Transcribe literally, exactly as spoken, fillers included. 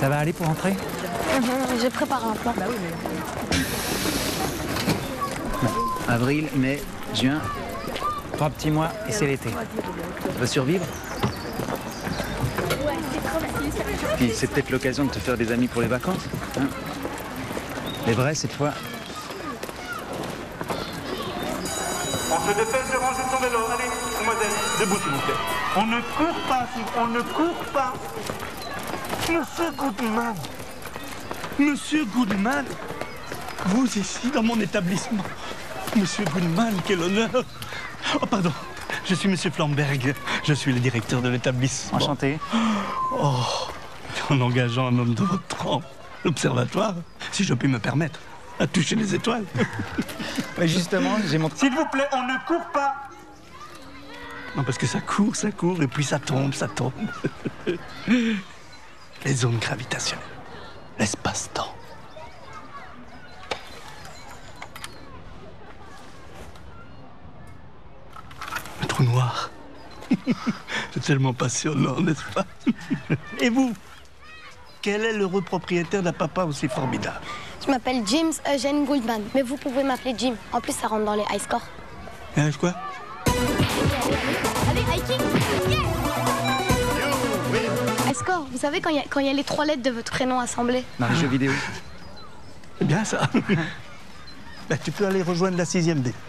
Ça va aller pour rentrer? Mmh, je prépare un plan. Bah oui, mais... Avril, mai, juin, trois petits mois et c'est l'été. Tu veux survivre? Puis c'est peut-être l'occasion de te faire des amis pour les vacances. Hein, les vrais cette fois. On se dépêche de ranger son vélo. Allez, mademoiselle, debout s'il vous plaît. On ne court pas, on ne court pas. Monsieur Goodman, Monsieur Goodman, vous ici dans mon établissement. Monsieur Goodman, quel honneur. Oh pardon, je suis Monsieur Flamberg, je suis le directeur de l'établissement. Enchanté. Oh, en engageant un homme de votre trempe, l'observatoire, si je puis me permettre, à toucher les étoiles. Mais justement, j'ai mon... S'il vous plaît, on ne court pas. Non, parce que ça court, ça court, et puis ça tombe, ça tombe. Les zones gravitationnelles, l'espace-temps. Le trou noir. C'est tellement passionnant, n'est-ce pas? Et vous? Quel est l'heureux propriétaire d'un papa aussi formidable? Je m'appelle James Eugene Goldman, mais vous pouvez m'appeler Jim. En plus, ça rentre dans les high scores. Hein, quoi? Allez, hiking! Yeah! High score, vous savez quand il y, y a les trois lettres de votre prénom assemblées? Dans les jeux vidéo. C'est bien ça. Ben, tu peux aller rejoindre la sixième D.